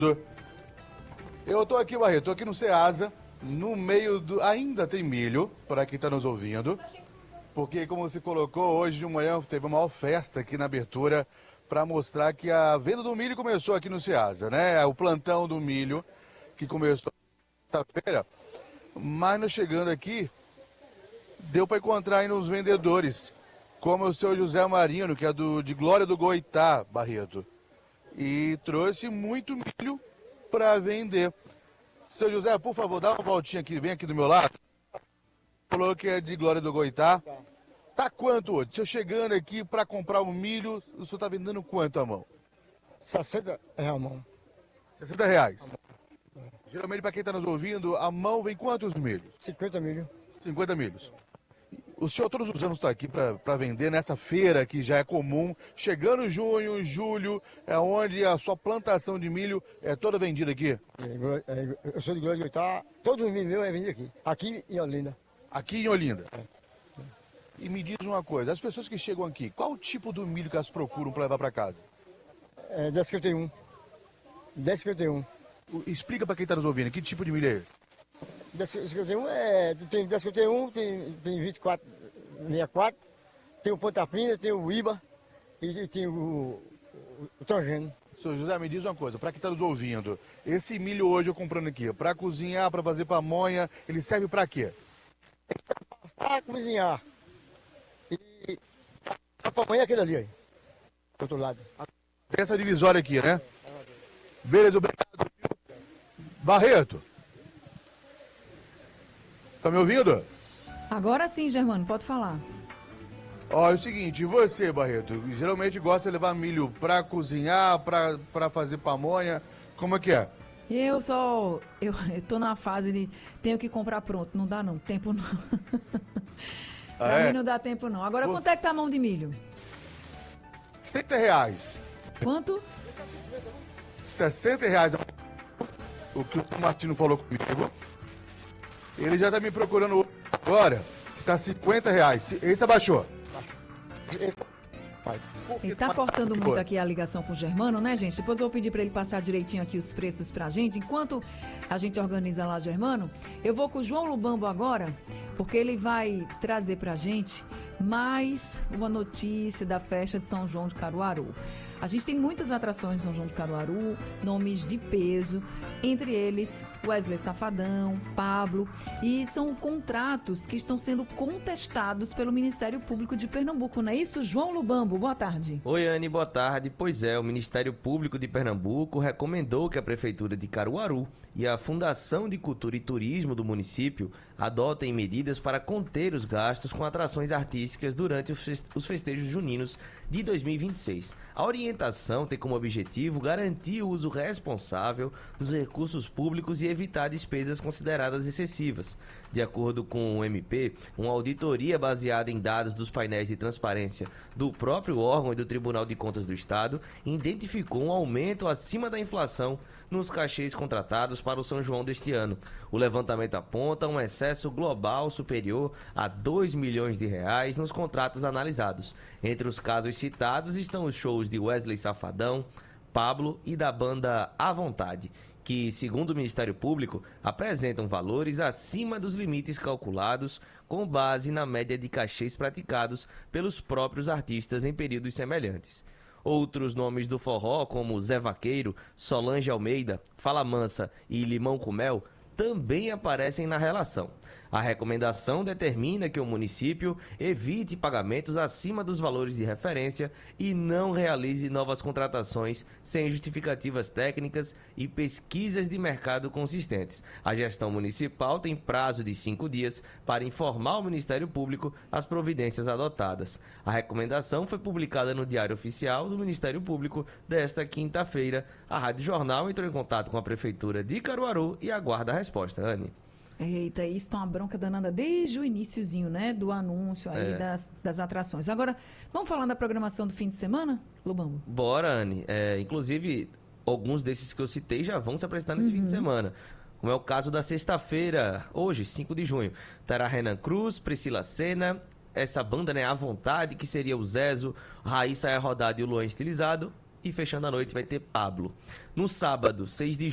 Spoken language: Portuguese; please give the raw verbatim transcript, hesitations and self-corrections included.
Eu tô aqui, Barreto, tô aqui no Ceasa, no meio do... Ainda tem milho, para quem tá nos ouvindo, porque como você colocou, hoje de manhã teve uma maior festa aqui na abertura para mostrar que a venda do milho começou aqui no Ceasa, né? O plantão do milho que começou sexta-feira, mas nós chegando aqui, deu para encontrar aí nos vendedores, como o seu José Marino, que é do, de Glória do Goitá, Barreto, e trouxe muito milho para vender. Seu José, por favor, dá uma voltinha aqui, vem aqui do meu lado. Falou que é de Glória do Goitá. Tá quanto hoje? Se eu chegando aqui para comprar o milho, o senhor tá vendendo quanto a mão? sessenta reais a mão. sessenta reais. Geralmente, para quem está nos ouvindo, a mão vem quantos milhos? cinquenta milho. cinquenta milhos. O senhor todos os anos está aqui para vender nessa feira que já é comum. Chegando junho, julho, é onde a sua plantação de milho é toda vendida aqui? É, é, eu sou de Glória de Goitá, todo o milho meu é vendido aqui. Aqui em Olinda. Aqui em Olinda. E me diz uma coisa, as pessoas que chegam aqui, qual o tipo do milho que elas procuram para levar para casa? É dez cinquenta e um. dez cinquenta e um. Explica para quem está nos ouvindo, que tipo de milho é esse? dez cinquenta e um é, tem dez cinquenta e um, tem, tem vinte e quatro, sessenta e quatro, tem o Ponta Fina, tem o Iba e, e tem o, o, o Tangeno. Senhor José, me diz uma coisa, para quem está nos ouvindo, esse milho hoje eu comprando aqui, para cozinhar, para fazer pamonha, ele serve para quê? Para cozinhar. E a pamonha é aquele ali, aí, do outro lado. Tem essa divisória aqui, né? Beleza, obrigado. Barreto. Tá me ouvindo? Agora sim, Germano, pode falar. Ó, é o seguinte, e você, Barreto, geralmente gosta de levar milho pra cozinhar, pra, pra fazer pamonha, como é que é? Eu só, eu, eu tô na fase de tenho que comprar pronto, não dá não, tempo não. Ah, pra é? mim não dá tempo não. Agora, Vou- quanto é que tá a mão de milho? sessenta reais. Quanto? sessenta reais. O que o Martino falou comigo. Ele já tá me procurando outro agora, que tá cinquenta reais. Esse abaixou. Ele tá cortando muito aqui a ligação com o Germano, né, gente? Depois eu vou pedir para ele passar direitinho aqui os preços pra gente. Enquanto a gente organiza lá, Germano, eu vou com o João Lubambo agora, porque ele vai trazer pra gente mais uma notícia da festa de São João de Caruaru. A gente tem muitas atrações de São João de Caruaru, nomes de peso, entre eles Wesley Safadão, Pablo, e são contratos que estão sendo contestados pelo Ministério Público de Pernambuco, não é isso? João Lubambo, boa tarde. Oi, Anne, boa tarde. Pois é, o Ministério Público de Pernambuco recomendou que a Prefeitura de Caruaru e a Fundação de Cultura e Turismo do município adotem medidas para conter os gastos com atrações artísticas durante os festejos juninos de dois mil e vinte e seis. A orientação tem como objetivo garantir o uso responsável dos recursos públicos e evitar despesas consideradas excessivas. De acordo com o M P, uma auditoria baseada em dados dos painéis de transparência do próprio órgão e do Tribunal de Contas do Estado identificou um aumento acima da inflação nos cachês contratados para o São João deste ano. O levantamento aponta um excesso global superior a dois milhões de reais nos contratos analisados. Entre os casos citados estão os shows de Wesley Safadão, Pablo e da banda À Vontade, que, segundo o Ministério Público, apresentam valores acima dos limites calculados com base na média de cachês praticados pelos próprios artistas em períodos semelhantes. Outros nomes do forró, como Zé Vaqueiro, Solange Almeida, Fala Mansa e Limão com Mel, também aparecem na relação. A recomendação determina que o município evite pagamentos acima dos valores de referência e não realize novas contratações sem justificativas técnicas e pesquisas de mercado consistentes. A gestão municipal tem prazo de cinco dias para informar ao Ministério Público as providências adotadas. A recomendação foi publicada no Diário Oficial do Ministério Público desta quinta-feira. A Rádio Jornal entrou em contato com a Prefeitura de Caruaru e aguarda a resposta, Anne. Eita, isso tá uma bronca danada desde o iniciozinho, né, do anúncio aí É. das, das atrações. Agora, vamos falar da programação do fim de semana, Lubambo? Bora, Anne. É, inclusive, alguns desses que eu citei já vão se apresentar nesse fim de semana. Como é o caso da sexta-feira, hoje, cinco de junho. Terá Renan Cruz, Priscila Senna, essa banda, né, À Vontade, que seria o Zezo, Raíssa é Rodada e o Luan Estilizado. e fechando a noite vai ter Pablo. No sábado, seis de